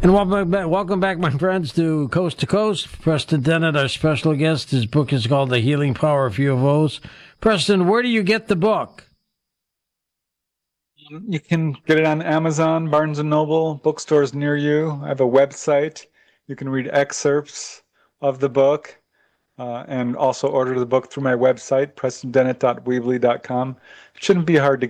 And welcome back, my friends, to Coast. Preston Dennett, our special guest. His book is called The Healing Power of UFOs. Preston, where do you get the book? You can get it on Amazon, Barnes & Noble, bookstores near you. I have a website. You can read excerpts of the book and also order the book through my website, prestondennett.weebly.com. It shouldn't be hard to